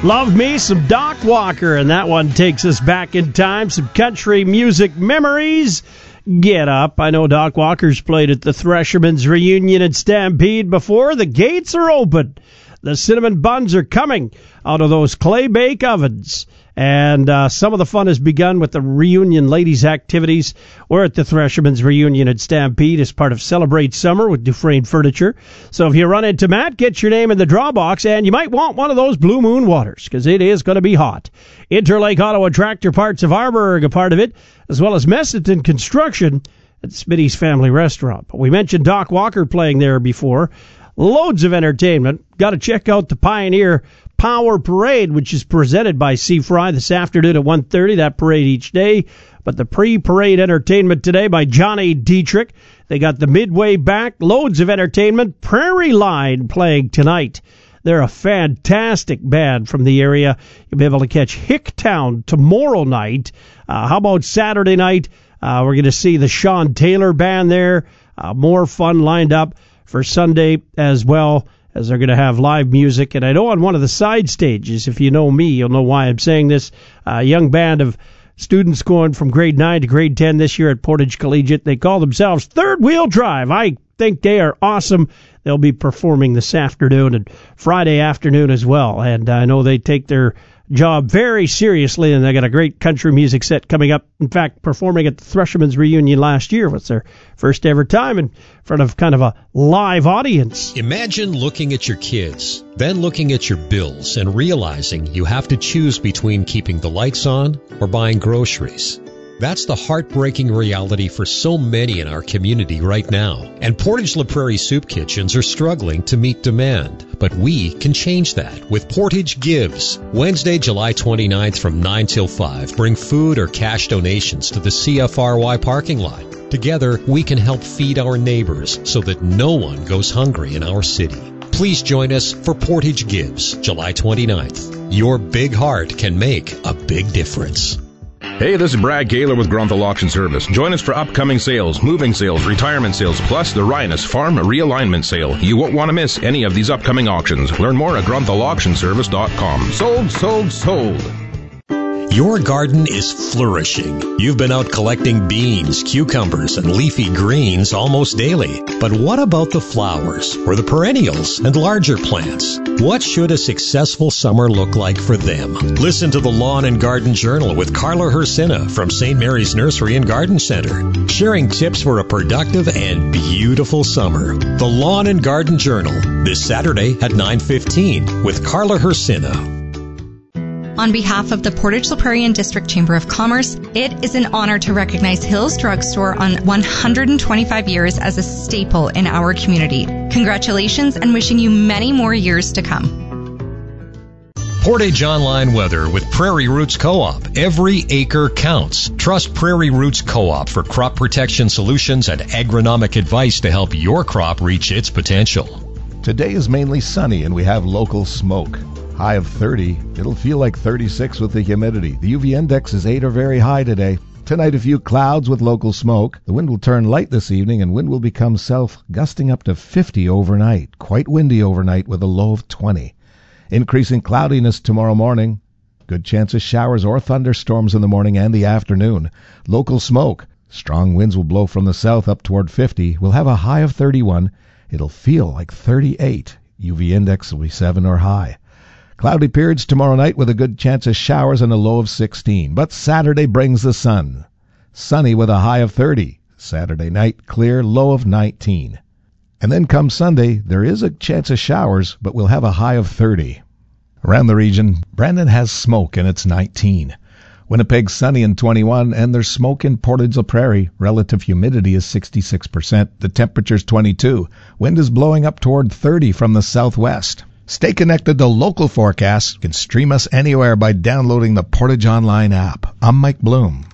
Love me some Doc Walker, and that one takes us back in time. Some country music memories. Get up. I know Doc Walker's played at the Threshermen's Reunion at Stampede before. The gates are open. The cinnamon buns are coming out of those clay bake ovens. And some of the fun has begun with the reunion ladies' activities. We're at the Threshermen's Reunion at Stampede as part of Celebrate Summer with Dufresne Furniture. So if you run into Matt, get your name in the draw box, and you might want one of those Blue Moon waters, because it is going to be hot. Interlake Auto and Tractor Parts of Arborg, a part of it, as well as Messiton Construction at Smitty's Family Restaurant. But we mentioned Doc Walker playing there before. Loads of entertainment. Got to check out the Pioneer Power Parade, which is presented by C-Fry this afternoon at 1:30. That parade each day. But the pre-parade entertainment today by Johnny Dietrich. They got the Midway back. Loads of entertainment. Prairie Line playing tonight. They're a fantastic band from the area. You'll be able to catch Hicktown tomorrow night. How about Saturday night? We're going to see the Sean Taylor Band there. More fun lined up for Sunday as well, as they're going to have live music. And I know on one of the side stages, if you know me, you'll know why I'm saying this, a young band of students going from grade 9 to grade 10 this year at Portage Collegiate. They call themselves Third Wheel Drive. I think they are awesome. They'll be performing this afternoon and Friday afternoon as well. And I know they take their job very seriously, and they got a great country music set coming up. In fact, performing at the Threshermen's Reunion last year was their first ever time in front of kind of a live audience. Imagine looking at your kids, then looking at your bills and realizing you have to choose between keeping the lights on or buying groceries. That's the heartbreaking reality for so many in our community right now. And Portage La Prairie soup kitchens are struggling to meet demand. But we can change that with Portage Gives. Wednesday, July 29th from 9 till 5. Bring food or cash donations to the CFRY parking lot. Together, we can help feed our neighbors so that no one goes hungry in our city. Please join us for Portage Gives, July 29th. Your big heart can make a big difference. Hey, this is Brad Gaylor with Grunthal Auction Service. Join us for upcoming sales, moving sales, retirement sales, plus the Rhinus Farm Realignment Sale. You won't want to miss any of these upcoming auctions. Learn more at grunthauctionservice.com. Sold, sold, sold. Your garden is flourishing. You've been out collecting beans, cucumbers, and leafy greens almost daily. But what about the flowers, or the perennials, and larger plants? What should a successful summer look like for them? Listen to the Lawn and Garden Journal with Carla Hersina from St. Mary's Nursery and Garden Center, sharing tips for a productive and beautiful summer. The Lawn and Garden Journal, this Saturday at 9:15 with Carla Hersina. On behalf of the Portage La Prairie District Chamber of Commerce, it is an honor to recognize Hills Drugstore on 125 years as a staple in our community. Congratulations, and wishing you many more years to come. Portage Online weather with Prairie Roots Co-op. Every acre counts. Trust Prairie Roots Co-op for crop protection solutions and agronomic advice to help your crop reach its potential. Today is mainly sunny and we have local smoke. High of 30. It'll feel like 36 with the humidity. The UV index is 8 or very high today. Tonight, a few clouds with local smoke. The wind will turn light this evening, and wind will become south, gusting up to 50 overnight. Quite windy overnight with a low of 20. Increasing cloudiness tomorrow morning. Good chance of showers or thunderstorms in the morning and the afternoon. Local smoke. Strong winds will blow from the south up toward 50. We'll have a high of 31. It'll feel like 38. UV index will be 7 or high. Cloudy periods tomorrow night with a good chance of showers and a low of 16. But Saturday brings the sun. Sunny with a high of 30. Saturday night, clear, low of 19. And then come Sunday, there is a chance of showers, but we'll have a high of 30. Around the region, Brandon has smoke and it's 19. Winnipeg sunny and 21, and there's smoke in Portage La Prairie. Relative humidity is 66%. The temperature's 22. Wind is blowing up toward 30 from the southwest. Stay connected to local forecasts. You can stream us anywhere by downloading the Portage Online app. I'm Mike Bloom.